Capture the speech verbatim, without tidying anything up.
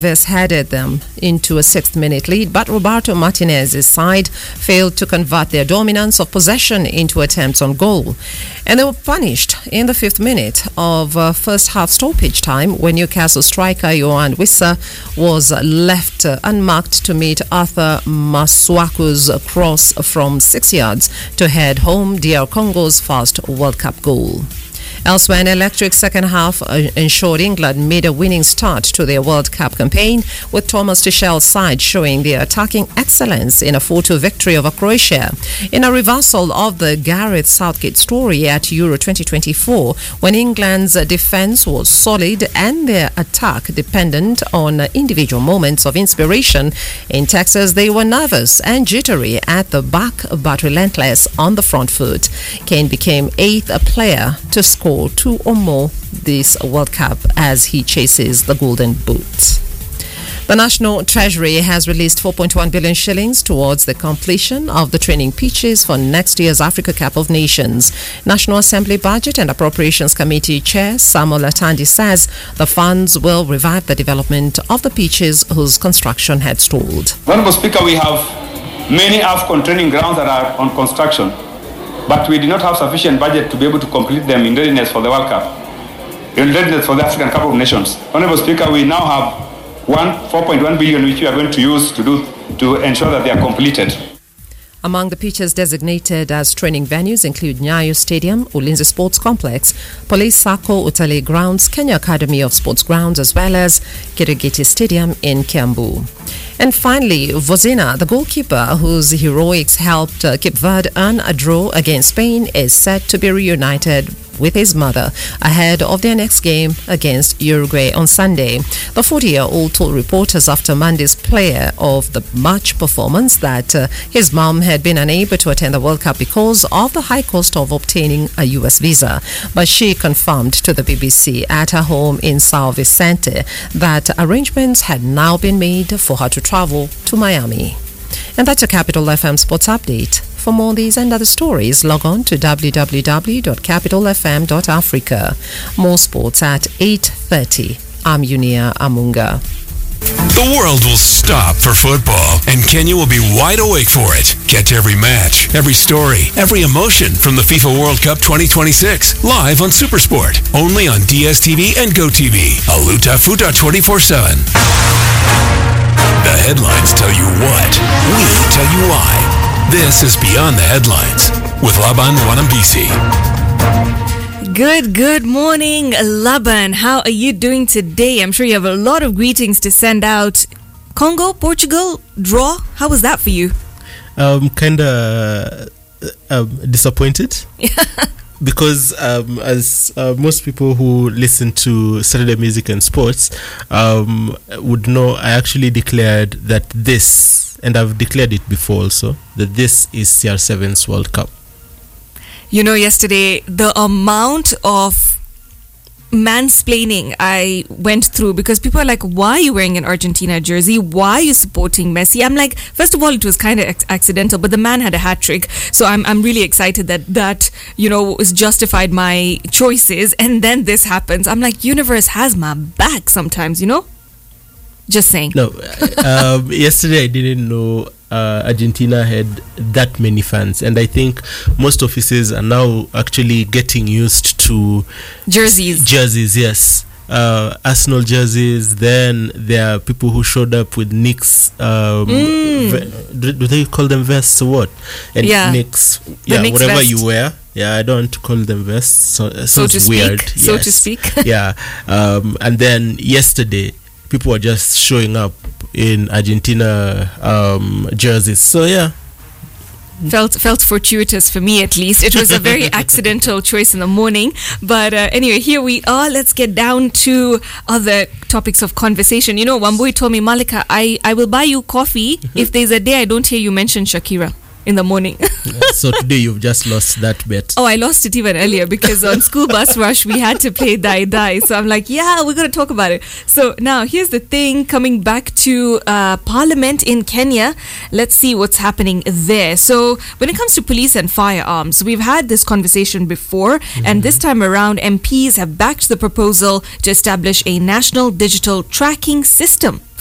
This headed them into a sixth-minute lead, but Roberto Martinez's side failed to convert their dominance of possession into attempts on goal. And they were punished in the fifth minute of uh, first-half stoppage time when Newcastle striker Yohan Wissa was left uh, unmarked to meet Arthur Masuaku's cross from six yards to head home D R Congo's first World Cup goal. Elsewhere, an electric second half uh, ensured England made a winning start to their World Cup campaign, with Thomas Tuchel's side showing their attacking excellence in a four two victory over Croatia. In a reversal of the Gareth Southgate story at Euro twenty twenty-four, when England's defence was solid and their attack dependent on individual moments of inspiration, in Texas they were nervous and jittery at the back but relentless on the front foot. Kane became eighth player to score two or more this World Cup as he chases the Golden Boot. The National Treasury has released four point one billion shillings towards the completion of the training pitches for next year's Africa Cup of Nations. National Assembly Budget and Appropriations Committee Chair Samuel Atandi says the funds will revive the development of the pitches whose construction had stalled. Honorable Speaker, we have many AFCON training grounds that are on construction, but we do not have sufficient budget to be able to complete them in readiness for the World Cup, in readiness for the African Cup of Nations. Honorable Speaker, we now have one four point one billion which we are going to use to do to ensure that they are completed. Among the pitches designated as training venues include Nyayo Stadium, Ulinzi Sports Complex, Police Sacco Utalii Grounds, Kenya Academy of Sports Grounds, as well as Kirigiti Stadium in Kiambu. And finally, Vozina, the goalkeeper whose heroics helped uh, Cape Verde earn a draw against Spain, is set to be reunited with his mother ahead of their next game against Uruguay on Sunday. The forty-year-old told reporters after Monday's player of the match performance that uh, his mom had been unable to attend the World Cup because of the high cost of obtaining a U S visa. But she confirmed to the B B C at her home in São Vicente that arrangements had now been made for her to travel to Miami. And that's a Capital F M Sports Update. For more on these and other stories, log on to w w w dot capital f m dot africa. More sports at eight thirty. I'm Unia Amunga. The world will stop for football, and Kenya will be wide awake for it. Catch every match, every story, every emotion from the FIFA World Cup twenty twenty-six, live on SuperSport, only on D S T V and GoTV. Aluta Futa twenty-four seven. The headlines tell you what, we tell you why. This is Beyond the Headlines with Laban Wanambisi. Good, good morning, Laban. How are you doing today? I'm sure you have a lot of greetings to send out. Congo, Portugal, draw. How was that for you? Um, kind of uh, disappointed. Because um, as uh, most people who listen to Saturday Music and Sports um, would know, I actually declared that this, and I've declared it before also, that this is C R seven's World Cup. You know, yesterday, the amount of mansplaining I went through, because people are like, why are you wearing an Argentina jersey? Why are you supporting Messi? I'm like, first of all, it was kind of ac- accidental, but the man had a hat trick. So I'm I'm really excited that that, you know, was justified my choices. And then this happens. I'm like, universe has my back sometimes, you know? Just saying. No, um, yesterday I didn't know uh, Argentina had that many fans, and I think most offices are now actually getting used to jerseys. Jerseys, yes. Uh, Arsenal jerseys. Then there are people who showed up with Knicks. Um, mm. ve- do, do they call them vests or what? And yeah. Knicks. The yeah, Knicks whatever vest. you wear. Yeah, I don't want to call them vests. So, it so sounds to weird. speak. Yes. So to speak. Yeah. Um, and then yesterday, people were just showing up in Argentina um, jerseys. So yeah, felt felt fortuitous for me, at least. It was a very accidental choice in the morning, but uh, anyway, here we are. Let's get down to other topics of conversation. You know, Wambui told me, Malika, I, I will buy you coffee if there's a day I don't hear you mention Shakira. in the morning. So today you've just lost that bet. Oh, I lost it even earlier because on School Bus Rush we had to play Dai Dai. So I'm like, yeah, we're going to talk about it. So now here's the thing, coming back to uh, Parliament in Kenya. Let's see what's happening there. So when it comes to police and firearms, we've had this conversation before, mm-hmm. and this time around M Ps have backed the proposal to establish a national digital tracking system